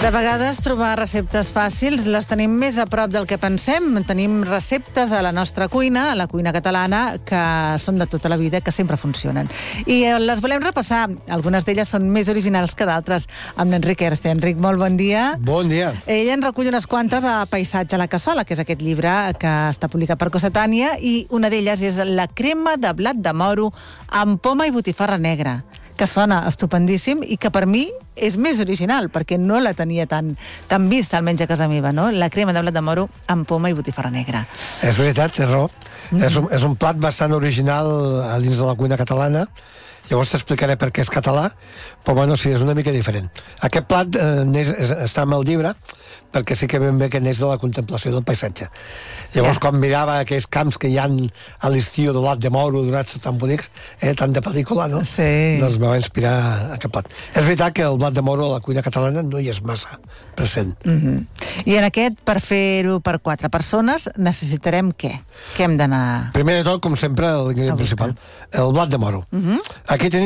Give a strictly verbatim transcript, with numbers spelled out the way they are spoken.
De vegades trobar receptes fàcils les tenim més a prop del que pensem. Tenim receptes a la nostra cuina, a la cuina catalana, que són de tota la vida, que sempre funcionen. I les volem repassar. Algunes d'elles són més originals que d'altres. Amb l'Enric Erce. Enric, molt bon dia. Bon dia. Ell en recull unes quantes a Paisatge a la cassola, que és aquest llibre que està publicat per Cossetània, i una d'elles és la crema de blat de moro amb poma i botifarra negra, que sona estupendíssim i que per mi és més original, perquè no la tenia tan, tan vista, almenys a casa meva, no? La crema de blat de moro amb poma i botifarra negra. És veritat, té raó. Mm. És, un, és un plat bastant original a dins de la cuina catalana. Llavors t'explicaré per què és català, però bueno, sí, és una mica diferent. Aquest plat eh, neix, està en el llibre, perquè sí que ben bé que neix de la contemplació del paisatge. Llavors, yeah. quan mirava aquells camps que hi ha a l'estiu de blat de moro, donats tan bonics, eh, tant de pel·lícula, no? Sí. Doncs me va inspirar aquest plat. És veritat que el blat de moro a la cuina catalana no hi és massa present. Mm-hmm. I en aquest, per fer-ho per quatre persones, necessitarem què? Què hem d'anar... Primer de tot, com sempre, l'ingredient principal, el blat de moro. Mm-hmm. Aquí tenim